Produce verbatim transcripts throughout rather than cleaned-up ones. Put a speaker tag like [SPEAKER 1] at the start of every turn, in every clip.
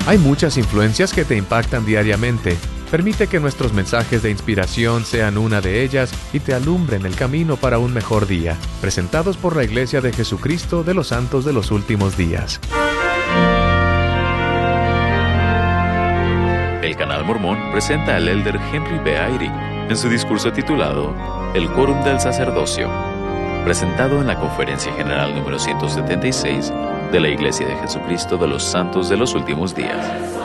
[SPEAKER 1] Hay muchas influencias que te impactan diariamente. Permite que nuestros mensajes de inspiración sean una de ellas y te alumbren el camino para un mejor día. Presentados por la Iglesia de Jesucristo de los Santos de los Últimos Días.
[SPEAKER 2] El Canal Mormón presenta al elder Henry B. Eyring en su discurso titulado El Quórum del Sacerdocio, presentado en la Conferencia General número ciento setenta y seis de la Iglesia de Jesucristo de los Santos de los Últimos Días.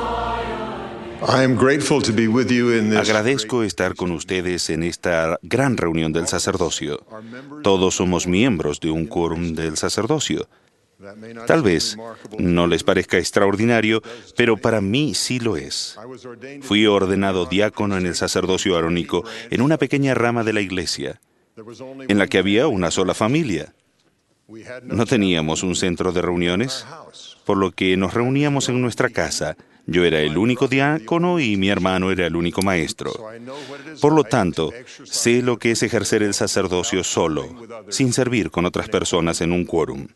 [SPEAKER 3] Agradezco estar con ustedes en esta gran reunión del sacerdocio. Todos somos miembros de un quórum del sacerdocio. Tal vez no les parezca extraordinario, pero para mí sí lo es. Fui ordenado diácono en el sacerdocio arónico en una pequeña rama de la iglesia, en la que había una sola familia. No teníamos un centro de reuniones, por lo que nos reuníamos en nuestra casa. Yo era el único diácono y mi hermano era el único maestro. Por lo tanto, sé lo que es ejercer el sacerdocio solo, sin servir con otras personas en un quórum.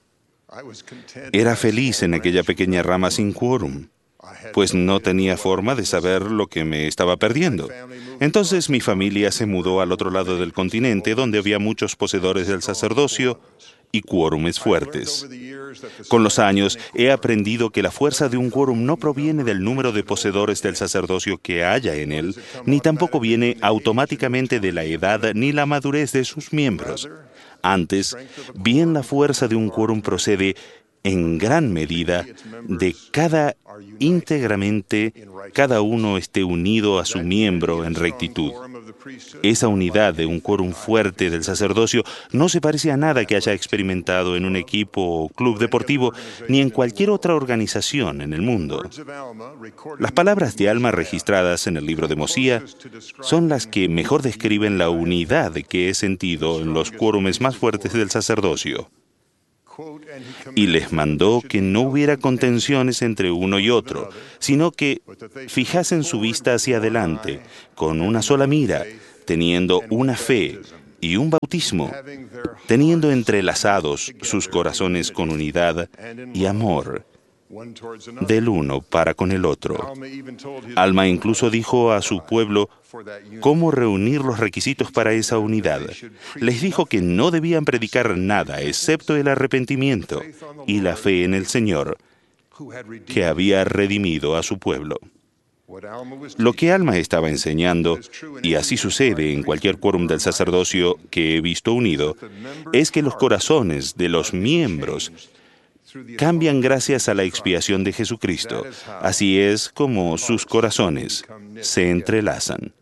[SPEAKER 3] Era feliz en aquella pequeña rama sin quórum, pues no tenía forma de saber lo que me estaba perdiendo. Entonces mi familia se mudó al otro lado del continente, donde había muchos poseedores del sacerdocio y quórumes fuertes. Con los años he aprendido que la fuerza de un quórum no proviene del número de poseedores del sacerdocio que haya en él, ni tampoco viene automáticamente de la edad ni la madurez de sus miembros. Antes, bien la fuerza de un quórum procede en gran medida de cada íntegramente, cada uno esté unido a su miembro en rectitud. Esa unidad de un quórum fuerte del sacerdocio no se parece a nada que haya experimentado en un equipo o club deportivo ni en cualquier otra organización en el mundo. Las palabras de Alma registradas en el libro de Mosía son las que mejor describen la unidad que he sentido en los quórumes más fuertes del sacerdocio. Y les mandó que no hubiera contenciones entre uno y otro, sino que fijasen su vista hacia adelante, con una sola mira, teniendo una fe y un bautismo, teniendo entrelazados sus corazones con unidad y amor del uno para con el otro. Alma incluso dijo a su pueblo cómo reunir los requisitos para esa unidad. Les dijo que no debían predicar nada excepto el arrepentimiento y la fe en el Señor, que había redimido a su pueblo. Lo que Alma estaba enseñando, y así sucede en cualquier quórum del sacerdocio que he visto unido, es que los corazones de los miembros cambian gracias a la expiación de Jesucristo. Así es como sus corazones se entrelazan.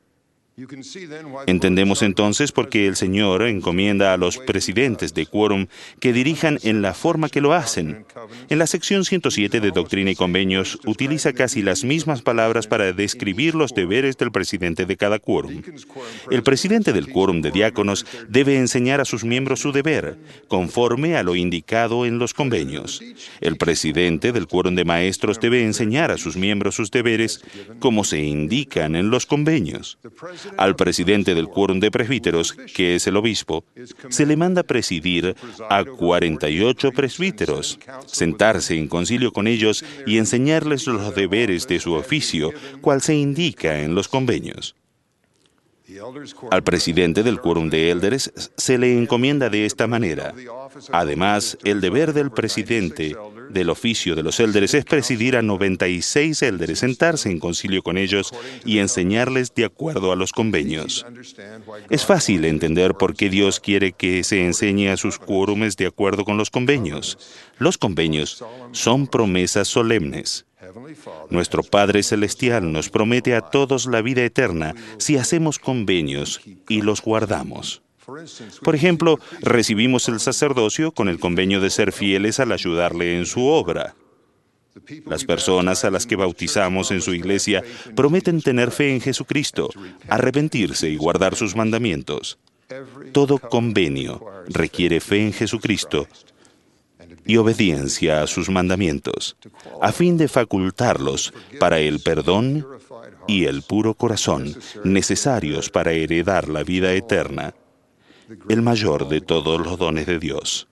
[SPEAKER 3] Entendemos entonces por qué el Señor encomienda a los presidentes de quórum que dirijan en la forma que lo hacen. En la sección ciento siete de Doctrina y Convenios utiliza casi las mismas palabras para describir los deberes del presidente de cada quórum. El presidente del quórum de diáconos debe enseñar a sus miembros su deber, conforme a lo indicado en los convenios. El presidente del quórum de maestros debe enseñar a sus miembros sus deberes, como se indican en los convenios. Al presidente del quórum de presbíteros, que es el obispo, se le manda presidir a cuarenta y ocho presbíteros, sentarse en concilio con ellos y enseñarles los deberes de su oficio, cual se indica en los convenios. Al presidente del quórum de élderes se le encomienda de esta manera. Además, el deber del presidente del oficio de los élderes es presidir a noventa y seis élderes, sentarse en concilio con ellos y enseñarles de acuerdo a los convenios. Es fácil entender por qué Dios quiere que se enseñe a sus quórumes de acuerdo con los convenios. Los convenios son promesas solemnes. Nuestro Padre Celestial nos promete a todos la vida eterna si hacemos convenios y los guardamos. Por ejemplo, recibimos el sacerdocio con el convenio de ser fieles al ayudarle en su obra. Las personas a las que bautizamos en su iglesia prometen tener fe en Jesucristo, arrepentirse y guardar sus mandamientos. Todo convenio requiere fe en Jesucristo y obediencia a sus mandamientos, a fin de facultarlos para el perdón y el puro corazón, necesarios para heredar la vida eterna, el mayor de todos los dones de Dios.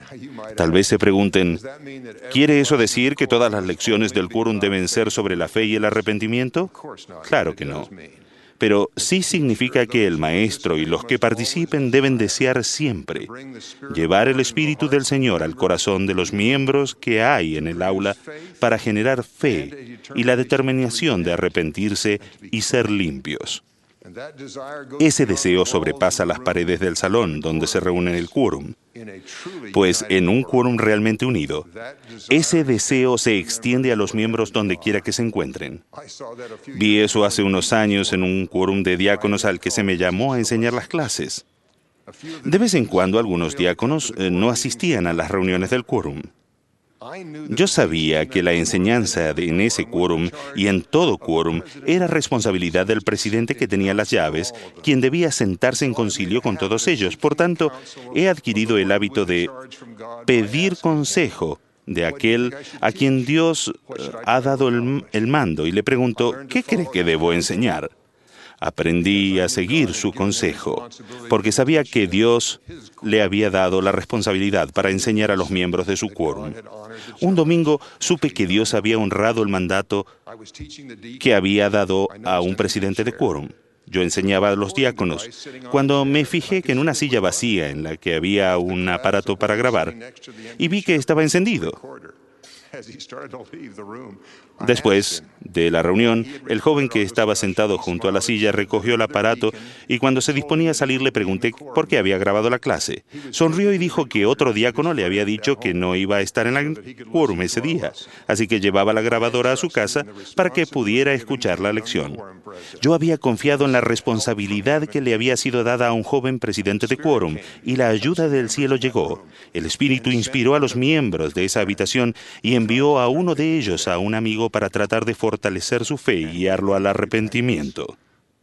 [SPEAKER 3] Tal vez se pregunten, ¿quiere eso decir que todas las lecciones del quórum deben ser sobre la fe y el arrepentimiento? Claro que no. Pero sí significa que el maestro y los que participen deben desear siempre llevar el Espíritu del Señor al corazón de los miembros que hay en el aula para generar fe y la determinación de arrepentirse y ser limpios. Ese deseo sobrepasa las paredes del salón donde se reúne el quórum, pues en un quórum realmente unido, ese deseo se extiende a los miembros donde quiera que se encuentren. Vi eso hace unos años en un quórum de diáconos al que se me llamó a enseñar las clases. De vez en cuando algunos diáconos eh, no asistían a las reuniones del quórum. Yo sabía que la enseñanza de, en ese quórum y en todo quórum era responsabilidad del presidente que tenía las llaves, quien debía sentarse en concilio con todos ellos. Por tanto, he adquirido el hábito de pedir consejo de aquel a quien Dios eh, ha dado el, el mando y le pregunto, ¿qué cree que debo enseñar? Aprendí a seguir su consejo, porque sabía que Dios le había dado la responsabilidad para enseñar a los miembros de su quórum. Un domingo supe que Dios había honrado el mandato que había dado a un presidente de quórum. Yo enseñaba a los diáconos, cuando me fijé que en una silla vacía en la que había un aparato para grabar, y vi que estaba encendido. Después de la reunión, el joven que estaba sentado junto a la silla recogió el aparato y cuando se disponía a salir le pregunté por qué había grabado la clase. Sonrió y dijo que otro diácono le había dicho que no iba a estar en el quórum ese día, así que llevaba la grabadora a su casa para que pudiera escuchar la lección. Yo había confiado en la responsabilidad que le había sido dada a un joven presidente de quórum y la ayuda del cielo llegó. El Espíritu inspiró a los miembros de esa habitación y envió a uno de ellos a un amigo para tratar de fortalecer su fe y guiarlo al arrepentimiento.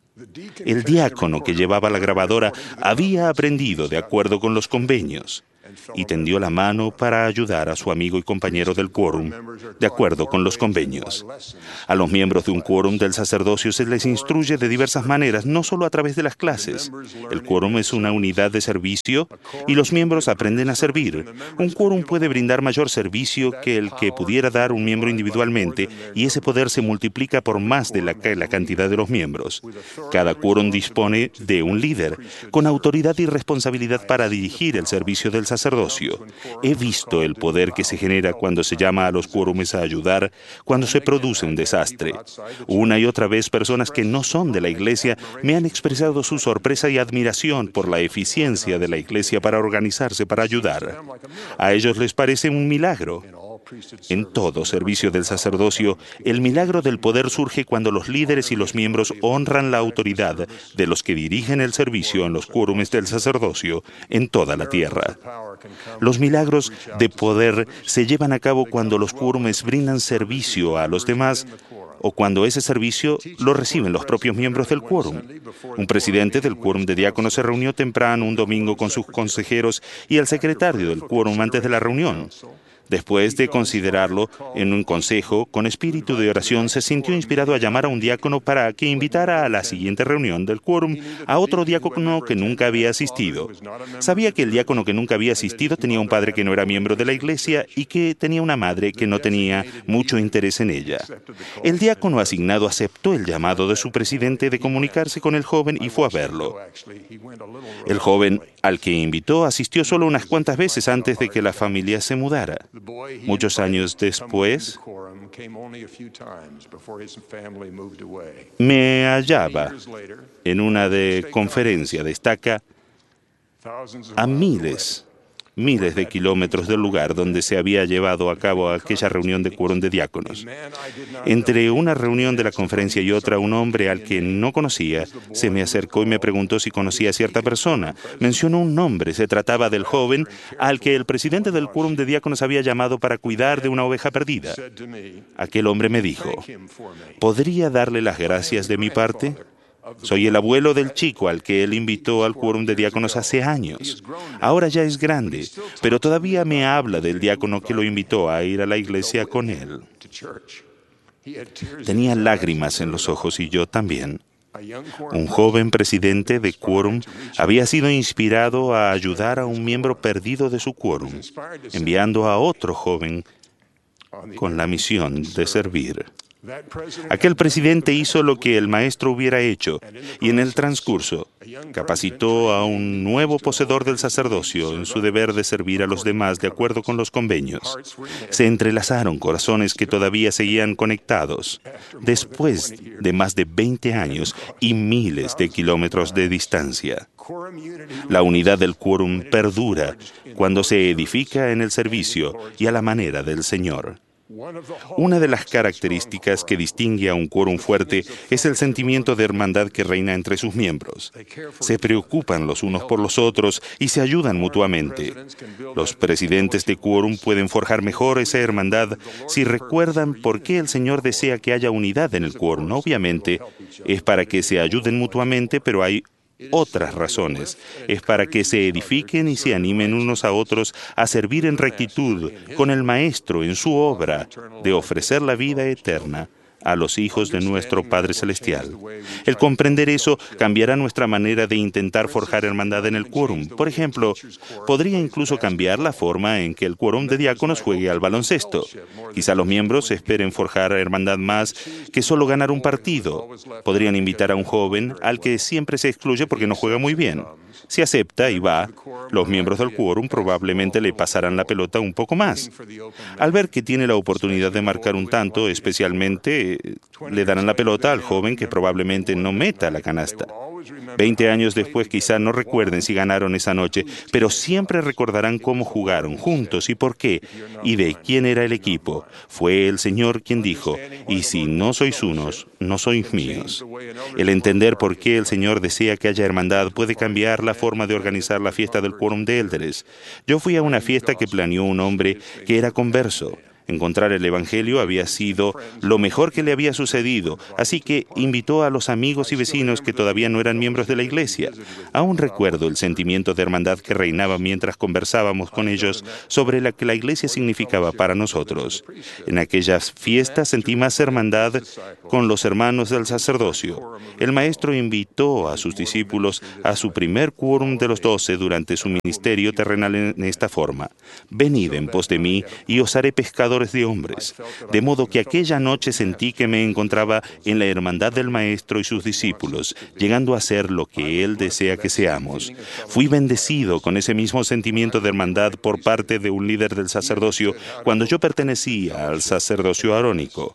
[SPEAKER 3] El diácono que llevaba la grabadora había aprendido de acuerdo con los convenios y tendió la mano para ayudar a su amigo y compañero del quórum, de acuerdo con los convenios. A los miembros de un quórum del sacerdocio se les instruye de diversas maneras, no solo a través de las clases. El quórum es una unidad de servicio y los miembros aprenden a servir. Un quórum puede brindar mayor servicio que el que pudiera dar un miembro individualmente, y ese poder se multiplica por más de la, la cantidad de los miembros. Cada quórum dispone de un líder, con autoridad y responsabilidad para dirigir el servicio del sacerdocio. He visto el poder que se genera cuando se llama a los quórumes a ayudar, cuando se produce un desastre. Una y otra vez personas que no son de la iglesia me han expresado su sorpresa y admiración por la eficiencia de la iglesia para organizarse para ayudar. A ellos les parece un milagro. En todo servicio del sacerdocio, el milagro del poder surge cuando los líderes y los miembros honran la autoridad de los que dirigen el servicio en los quórumes del sacerdocio en toda la tierra. Los milagros de poder se llevan a cabo cuando los quórumes brindan servicio a los demás o cuando ese servicio lo reciben los propios miembros del quórum. Un presidente del quórum de diáconos se reunió temprano un domingo con sus consejeros y el secretario del quórum antes de la reunión. Después de considerarlo en un consejo, con espíritu de oración, se sintió inspirado a llamar a un diácono para que invitara a la siguiente reunión del quórum a otro diácono que nunca había asistido. Sabía que el diácono que nunca había asistido tenía un padre que no era miembro de la iglesia y que tenía una madre que no tenía mucho interés en ella. El diácono asignado aceptó el llamado de su presidente de comunicarse con el joven y fue a verlo. El joven al que invitó asistió solo unas cuantas veces antes de que la familia se mudara. Muchos años después, me hallaba en una de conferencia de estaca a miles, miles de kilómetros del lugar donde se había llevado a cabo aquella reunión de quórum de diáconos. Entre una reunión de la conferencia y otra, un hombre al que no conocía se me acercó y me preguntó si conocía a cierta persona. Mencionó un nombre. Se trataba del joven al que el presidente del quórum de diáconos había llamado para cuidar de una oveja perdida. Aquel hombre me dijo, ¿podría darle las gracias de mi parte? Soy el abuelo del chico al que él invitó al quórum de diáconos hace años. Ahora ya es grande, pero todavía me habla del diácono que lo invitó a ir a la iglesia con él. Tenía lágrimas en los ojos y yo también. Un joven presidente de quórum había sido inspirado a ayudar a un miembro perdido de su quórum, enviando a otro joven con la misión de servir. Aquel presidente hizo lo que el maestro hubiera hecho y en el transcurso capacitó a un nuevo poseedor del sacerdocio en su deber de servir a los demás de acuerdo con los convenios. Se entrelazaron corazones que todavía seguían conectados después de más de veinte años y miles de kilómetros de distancia. La unidad del quórum perdura cuando se edifica en el servicio y a la manera del Señor. Una de las características que distingue a un quórum fuerte es el sentimiento de hermandad que reina entre sus miembros. Se preocupan los unos por los otros y se ayudan mutuamente. Los presidentes de quórum pueden forjar mejor esa hermandad si recuerdan por qué el Señor desea que haya unidad en el quórum. Obviamente, es para que se ayuden mutuamente, pero hay otras razones. Es para que se edifiquen y se animen unos a otros a servir en rectitud con el Maestro en su obra de ofrecer la vida eterna a los hijos de nuestro Padre Celestial. El comprender eso cambiará nuestra manera de intentar forjar hermandad en el quórum. Por ejemplo, podría incluso cambiar la forma en que el quórum de diáconos juegue al baloncesto. Quizá los miembros esperen forjar hermandad más que solo ganar un partido. Podrían invitar a un joven al que siempre se excluye porque no juega muy bien. Si acepta y va, los miembros del quórum probablemente le pasarán la pelota un poco más. Al ver que tiene la oportunidad de marcar un tanto, especialmente le darán la pelota al joven que probablemente no meta la canasta. Veinte años después quizá no recuerden si ganaron esa noche, pero siempre recordarán cómo jugaron juntos y por qué, y de quién era el equipo. Fue el Señor quien dijo, y si no sois unos, no sois míos. El entender por qué el Señor desea que haya hermandad puede cambiar la forma de organizar la fiesta del quórum de élderes. Yo fui a una fiesta que planeó un hombre que era converso. Encontrar el Evangelio había sido lo mejor que le había sucedido, así que invitó a los amigos y vecinos que todavía no eran miembros de la iglesia. Aún recuerdo el sentimiento de hermandad que reinaba mientras conversábamos con ellos sobre lo que la iglesia significaba para nosotros. En aquellas fiestas sentí más hermandad con los hermanos del sacerdocio. El maestro invitó a sus discípulos a su primer quórum de los doce durante su ministerio terrenal en esta forma: venid en pos de mí y os haré pescadores de hombres. De modo que aquella noche sentí que me encontraba en la hermandad del Maestro y sus discípulos, llegando a ser lo que Él desea que seamos. Fui bendecido con ese mismo sentimiento de hermandad por parte de un líder del sacerdocio cuando yo pertenecía al sacerdocio arónico.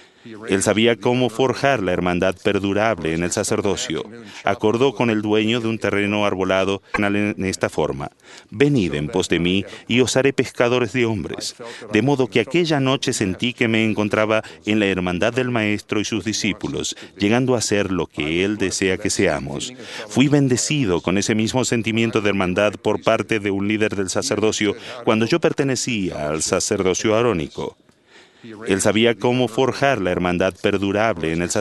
[SPEAKER 3] Él sabía cómo forjar la hermandad perdurable en el sacerdocio. Acordó con el dueño de un terreno arbolado en esta forma: venid en pos de mí y os haré pescadores de hombres. De modo que aquella noche sentí que me encontraba en la hermandad del Maestro y sus discípulos, llegando a ser lo que Él desea que seamos. Fui bendecido con ese mismo sentimiento de hermandad por parte de un líder del sacerdocio cuando yo pertenecía al sacerdocio arónico. Él sabía cómo forjar la hermandad perdurable en el sacerdocio.